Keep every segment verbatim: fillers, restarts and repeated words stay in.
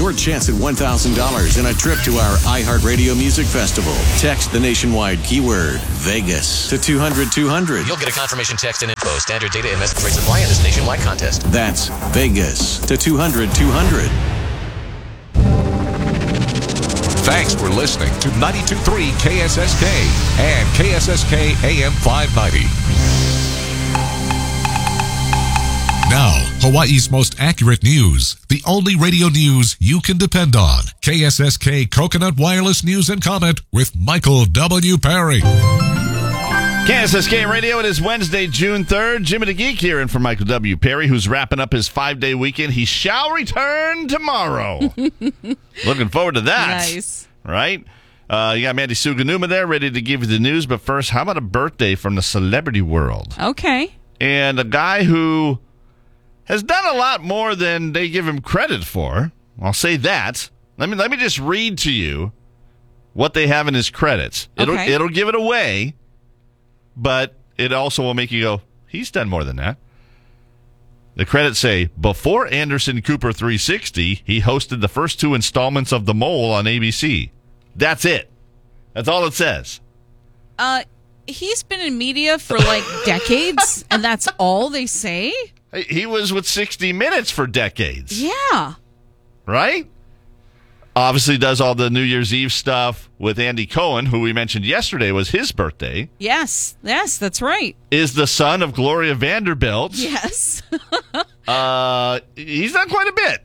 your chance at one thousand dollars and a trip to our iHeartRadio Music Festival. Text the nationwide keyword Vegas to two hundred two hundred. You'll get a confirmation text and info. Standard data and message rates apply in this nationwide contest. That's Vegas to two hundred two hundred. Thanks for listening to ninety-two point three K S S K and K S S K A M five ninety. Now, Hawaii's most accurate news. The only radio news you can depend on. K S S K Coconut Wireless News and Comment with Michael W. Perry. K S S K Radio, it is Wednesday, June third. Jimmy the Geek here in for Michael W. Perry, who's wrapping up his five-day weekend. He shall return tomorrow. Looking forward to that. Nice. Right? Uh, you got Mandy Suganuma there, ready to give you the news. But first, how about a birthday from the celebrity world? Okay. And a guy who has done a lot more than they give him credit for. I'll say that. Let me let me just read to you what they have in his credits. It'll Okay. it'll give it away. But it also will make you go, he's done more than that. The credits say, before Anderson Cooper three sixty, he hosted the first two installments of The Mole on A B C. That's it. That's all it says. Uh, he's been in media for like decades, and that's all they say? He was with sixty minutes for decades. Yeah. Right? Obviously does all the New Year's Eve stuff with Andy Cohen, who we mentioned yesterday was his birthday. Yes. Yes, that's right. Is the son of Gloria Vanderbilt. Yes. uh, he's done quite a bit.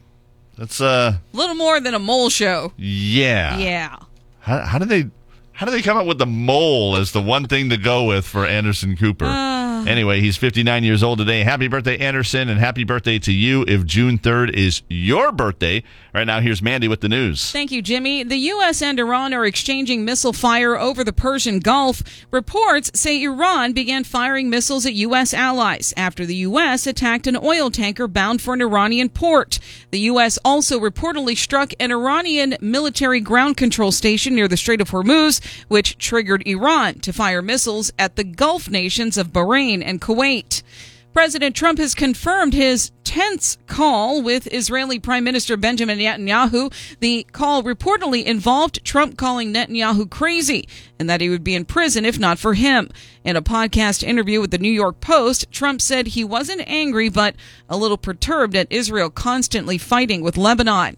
That's uh, A little more than a mole show. yeah. Yeah. How, how do they how do they come up with the mole as the one thing to go with for Anderson Cooper? Uh, Anyway, he's fifty-nine years old today. Happy birthday, Anderson, and happy birthday to you if June third is your birthday. Right now, here's Mandy with the news. Thank you, Jimmy. The U S and Iran are exchanging missile fire over the Persian Gulf. Reports say Iran began firing missiles at U S allies after the U S attacked an oil tanker bound for an Iranian port. The U S also reportedly struck an Iranian military ground control station near the Strait of Hormuz, which triggered Iran to fire missiles at the Gulf nations of Bahrain and Kuwait. President Trump has confirmed his tense call with Israeli Prime Minister Benjamin Netanyahu. The call reportedly involved Trump calling Netanyahu crazy and that he would be in prison if not for him. In a podcast interview with the New York Post, Trump said he wasn't angry but a little perturbed at Israel constantly fighting with Lebanon.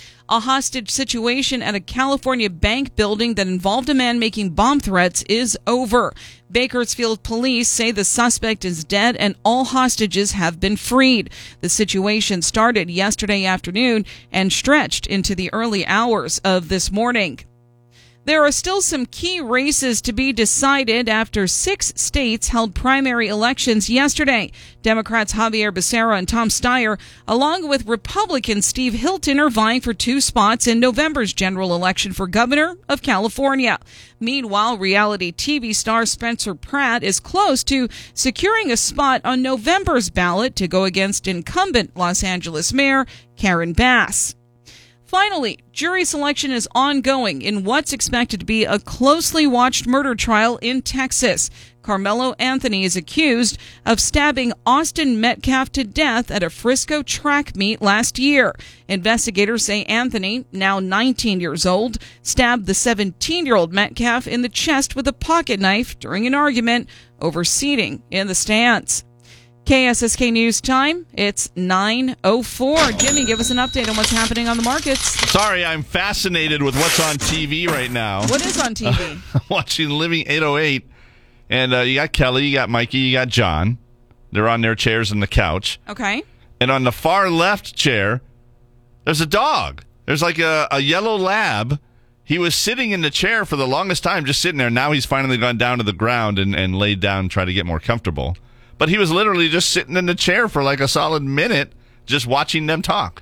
A hostage situation at a California bank building that involved a man making bomb threats is over. Bakersfield police say the suspect is dead and all hostages have been freed. The situation started yesterday afternoon and stretched into the early hours of this morning. There are still some key races to be decided after six states held primary elections yesterday. Democrats Javier Becerra and Tom Steyer, along with Republican Steve Hilton, are vying for two spots in November's general election for governor of California. Meanwhile, reality T V star Spencer Pratt is close to securing a spot on November's ballot to go against incumbent Los Angeles Mayor Karen Bass. Finally, jury selection is ongoing in what's expected to be a closely watched murder trial in Texas. Carmelo Anthony is accused of stabbing Austin Metcalf to death at a Frisco track meet last year. Investigators say Anthony, now nineteen years old, stabbed the seventeen-year-old Metcalf in the chest with a pocket knife during an argument over seating in the stands. K S S K News time. It's nine oh four. Jimmy, give us an update on what's happening on the markets. Sorry, I'm fascinated with what's on T V right now. What is on T V? Uh, watching Living eight oh eight. And uh, you got Kelly, you got Mikey, you got John. They're on their chairs on the couch. Okay. And on the far left chair, there's a dog. There's like a, a yellow lab. He was sitting in the chair for the longest time, just sitting there. Now he's finally gone down to the ground and, and laid down and tried to get more comfortable. But he was literally just sitting in the chair for like a solid minute, just watching them talk.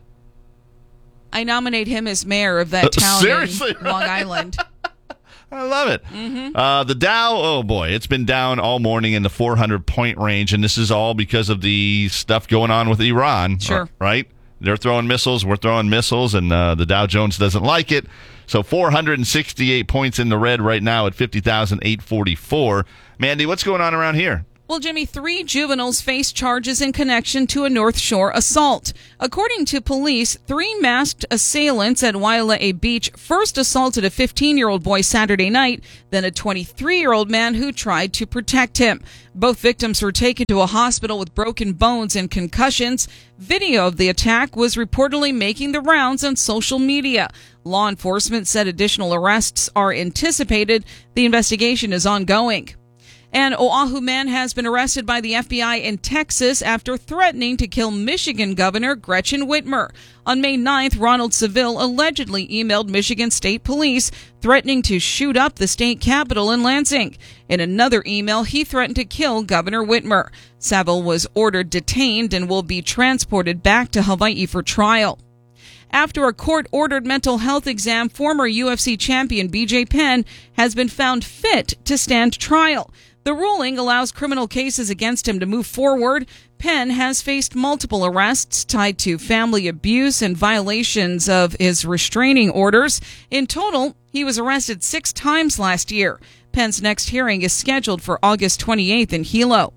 I nominate him as mayor of that Uh, town seriously, in Long Island. I love it. Mm-hmm. Uh, the Dow, oh boy, it's been down all morning in the four hundred point range, and this is all because of the stuff going on with Iran. Sure. Right? They're throwing missiles, we're throwing missiles, and uh, the Dow Jones doesn't like it. So four hundred sixty-eight points in the red right now at fifty thousand eight hundred forty-four. Mandy, what's going on around here? Well, Jimmy, three juveniles face charges in connection to a North Shore assault. According to police, three masked assailants at Waialae Beach first assaulted a fifteen-year-old boy Saturday night, then a twenty-three-year-old man who tried to protect him. Both victims were taken to a hospital with broken bones and concussions. Video of the attack was reportedly making the rounds on social media. Law enforcement said additional arrests are anticipated. The investigation is ongoing. An Oahu man has been arrested by the F B I in Texas after threatening to kill Michigan Governor Gretchen Whitmer. On May ninth, Ronald Seville allegedly emailed Michigan State Police threatening to shoot up the state capitol in Lansing. In another email, he threatened to kill Governor Whitmer. Seville was ordered detained and will be transported back to Hawaii for trial. After a court-ordered mental health exam, former U F C champion B J Penn has been found fit to stand trial. The ruling allows criminal cases against him to move forward. Penn has faced multiple arrests tied to family abuse and violations of his restraining orders. In total, he was arrested six times last year. Penn's next hearing is scheduled for August twenty-eighth in Hilo.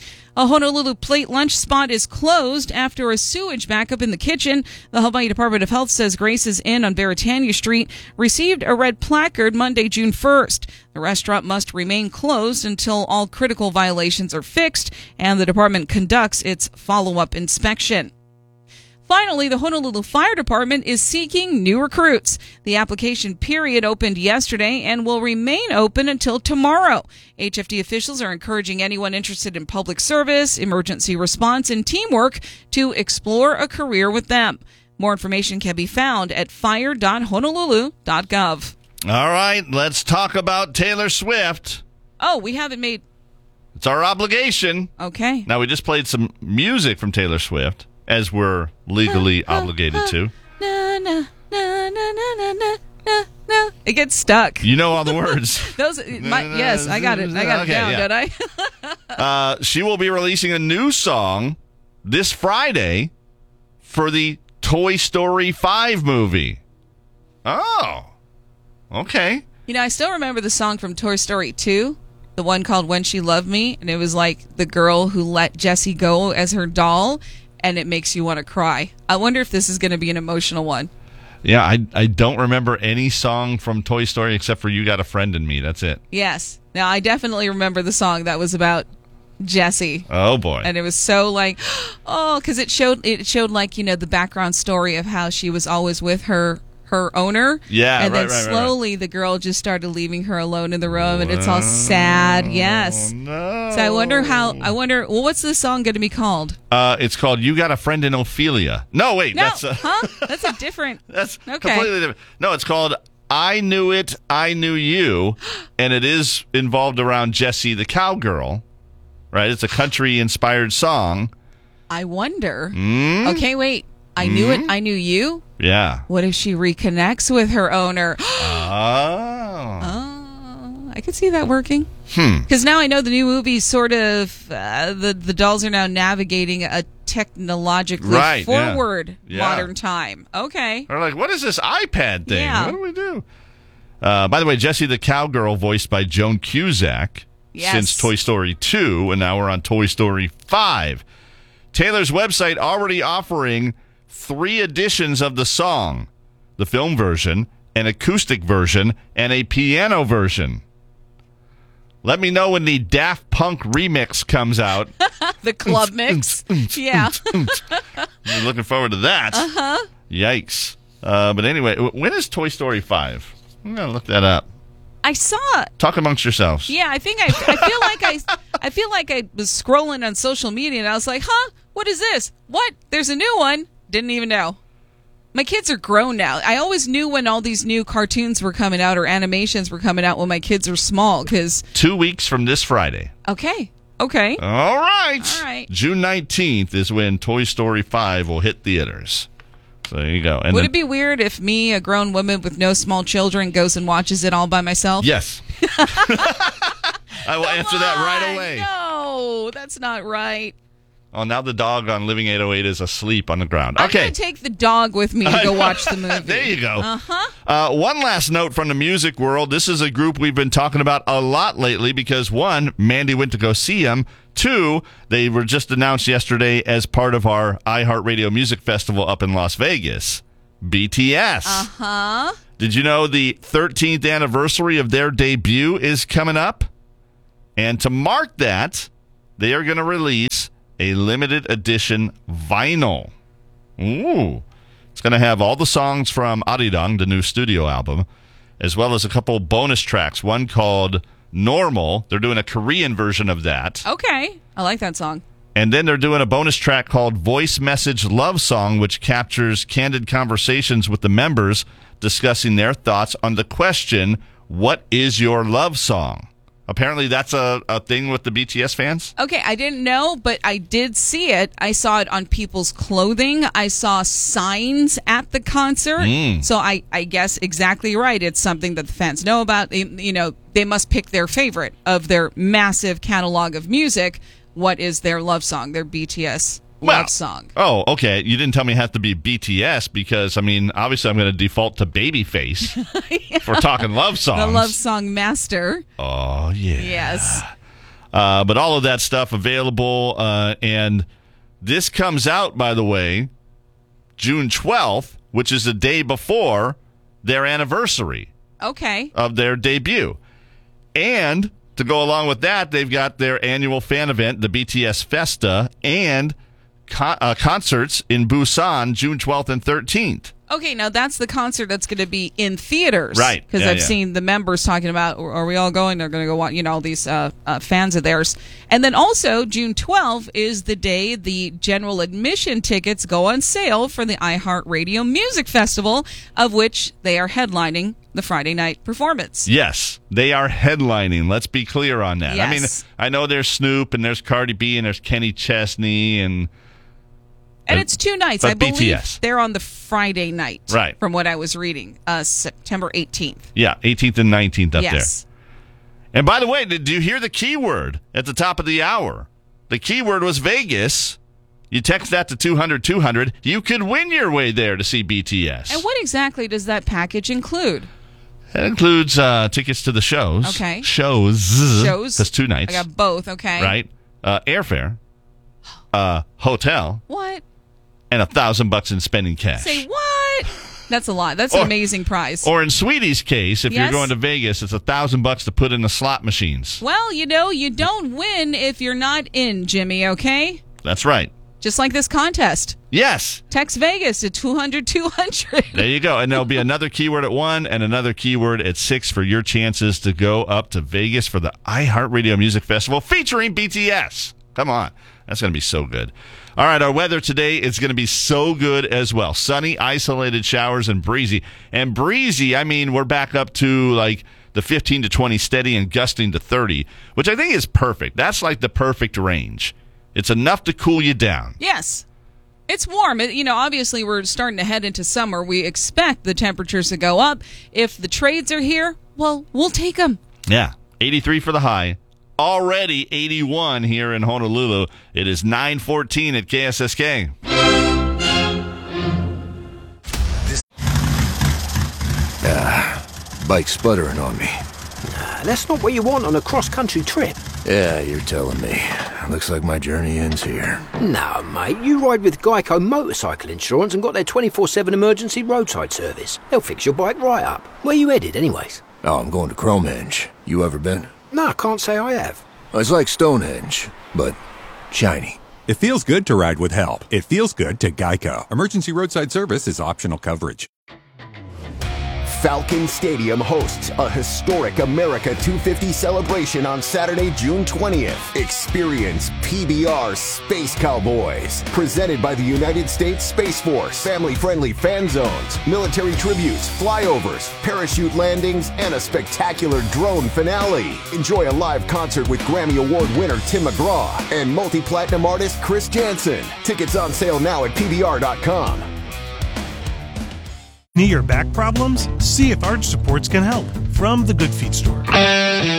A Honolulu plate lunch spot is closed after a sewage backup in the kitchen. The Hawaii Department of Health says Grace's Inn on Veritania Street received a red placard Monday, June first. The restaurant must remain closed until all critical violations are fixed and the department conducts its follow-up inspection. Finally, the Honolulu Fire Department is seeking new recruits. The application period opened yesterday and will remain open until tomorrow. H F D officials are encouraging anyone interested in public service, emergency response, and teamwork to explore a career with them. More information can be found at fire dot honolulu dot gov. All right, let's talk about Taylor Swift. Oh, we haven't made... It's our obligation. Okay. Now, we just played some music from Taylor Swift, as we're legally uh, uh, obligated uh, to. Na, na, na, na, na, na, na, na. It gets stuck. You know all the words. Those, my, yes, I got it. I got okay, it down, yeah. don't I? uh, she will be releasing a new song this Friday for the Toy Story five movie. Oh, okay. You know, I still remember the song from Toy Story two, the one called When She Loved Me, and it was like the girl who let Jessie go as her doll, and it makes you want to cry. I wonder if this is going to be an emotional one. Yeah, I I don't remember any song from Toy Story except for You Got a Friend in Me. That's it. Yes. Now, I definitely remember the song that was about Jessie. Oh, boy. And it was so like, oh, because it showed, it showed like, you know, the background story of how she was always with her her owner. Yeah, and right, then right, slowly right, right. the girl just started leaving her alone in the room, and it's all sad. Yes. No. So I wonder how, I wonder, well, what's this song going to be called? Uh, it's called You Got a Friend in Ophelia. No, wait. No, that's a, huh? That's a different. That's okay. completely different. No, it's called I Knew It, I Knew You, and it is involved around Jessie the cowgirl, right? It's a country-inspired song. I wonder. Mm? Okay, wait. I knew Mm? it, I knew you? Yeah. What if she reconnects with her owner? Oh. Oh, I could see that working. Hmm. Because now I know the new movie sort of, uh, the, the dolls are now navigating a technologically right, forward yeah. modern Yeah. time. Okay. They're like, what is this iPad thing? Yeah. What do we do? Uh, by the way, Jessie the cowgirl voiced by Joan Cusack Yes. since Toy Story two, and now we're on Toy Story five. Taylor's website already offering three editions of the song, the film version, an acoustic version, and a piano version. Let me know when the Daft Punk remix comes out. The club mix. Yeah. I'm looking forward to that. Uh-huh. Yikes. Uh, but anyway, when is Toy Story five? I'm going to look that up. I saw it. Talk amongst yourselves. Yeah, I think I, I feel like I, I feel like I was scrolling on social media and I was like, huh? What is this? What? There's a new one. Didn't even know. My kids are grown now. I always knew when all these new cartoons were coming out or animations were coming out when my kids were small. Cause Two weeks from this Friday. okay, okay, All right. All right. June nineteenth is when Toy Story five will hit theaters. So there you go. And Would then, it be weird if me, a grown woman with no small children, goes and watches it all by myself? Yes. I will answer that right Come on, away. No, that's not right. Oh, now the dog on Living eight oh eight is asleep on the ground. I'm Okay. going to take the dog with me to go watch the movie. There you go. Uh-huh. Uh, one last note from the music world. This is a group we've been talking about a lot lately because, one, Mandy went to go see them. Two, they were just announced yesterday as part of our iHeartRadio Music Festival up in Las Vegas. B T S. Uh-huh. Did you know the thirteenth anniversary of their debut is coming up? And to mark that, they are going to release a limited edition vinyl. Ooh. It's going to have all the songs from Arirang, the new studio album, as well as a couple bonus tracks. One called Normal. They're doing a Korean version of that. Okay. I like that song. And then they're doing a bonus track called Voice Message Love Song, which captures candid conversations with the members discussing their thoughts on the question, what is your love song? Apparently that's a, a thing with the B T S fans. Okay, I didn't know, but I did see it. I saw it on people's clothing. I saw signs at the concert. Mm. So I, I guess exactly right. It's something that the fans know about. They, you know, they must pick their favorite of their massive catalog of music. What is their love song, their B T S Well, love song? Oh, okay. You didn't tell me it has to be B T S because, I mean, obviously I'm going to default to Babyface Yeah. if we're talking love songs. The love song master. Oh, yeah. Yes. Uh, but all of that stuff available. Uh, and this comes out, by the way, June twelfth, which is the day before their anniversary Okay. of their debut. And to go along with that, they've got their annual fan event, the B T S Festa, and con- uh, concerts in Busan, June twelfth and thirteenth. Okay, now that's the concert that's going to be in theaters. Right. Because Yeah, I've yeah. seen the members talking about, are we all going? They're going to go watch, you know, all these uh, uh, fans of theirs. And then also, June twelfth is the day the general admission tickets go on sale for the iHeartRadio Music Festival, of which they are headlining the Friday night performance. Yes, they are headlining. Let's be clear on that. I mean, Yes. I know there's Snoop and there's Cardi B and there's Kenny Chesney and And it's two nights. but I believe B T S. they're on the Friday night. Right. From what I was reading, uh, September eighteenth. yeah, eighteenth and nineteenth up Yes. there. And by the way, did you hear the keyword at the top of the hour? The keyword was Vegas. You text that to two hundred two hundred. You could win your way there to see B T S. And what exactly does that package include? That includes uh, tickets to the shows. Okay. Shows. Shows. That's two nights. I got both, okay. Right. Uh, airfare. Uh, hotel. What? And a thousand bucks in spending cash. Say what? That's a lot. That's Or- an amazing prize. Or in Sweetie's case, if Yes. you're going to Vegas, it's a thousand bucks to put in the slot machines. well, you know, you don't win if you're not in, Jimmy, okay? That's right. Just like this contest. Yes. Text Vegas at two hundred two hundred. There you go. And there'll be another keyword at one and another keyword at six for your chances to go up to Vegas for the iHeartRadio Music Festival featuring B T S. Come on. That's going to be so good. All right, our weather today is going to be so good as well. Sunny, isolated showers, and breezy. And breezy, I mean, we're back up to like the fifteen to twenty steady and gusting to thirty, which I think is perfect. That's like the perfect range. It's enough to cool you down. Yes. It's warm. It, you know, obviously we're starting to head into summer. We expect the temperatures to go up. If the trades are here, well, we'll take them. Yeah, eighty-three for the high. Already eighty-one here in Honolulu. It is nine fourteen at K S S K. Bike sputtering on me. That's not what you want on a cross-country trip. Yeah, you're telling me. Looks like my journey ends here. No, mate, you ride with Geico Motorcycle Insurance and got their twenty-four seven emergency roadside service. They'll fix your bike right up. Where you headed, anyways? Oh, I'm going to Cromenge. You ever been? No, I can't say I have. It's like Stonehenge, but shiny. It feels good to ride with help. It feels good to Geico. Emergency roadside service is optional coverage. Falcon Stadium hosts a historic America two fifty celebration on Saturday, June twentieth. Experience P B R Space Cowboys, presented by the United States Space Force. Family-friendly fan zones, military tributes, flyovers, parachute landings, and a spectacular drone finale. Enjoy a live concert with Grammy Award winner Tim McGraw and multi-platinum artist Chris Jansen. Tickets on sale now at P B R dot com. Knee or back problems? See if Arch Supports can help. From the Good Feet Store.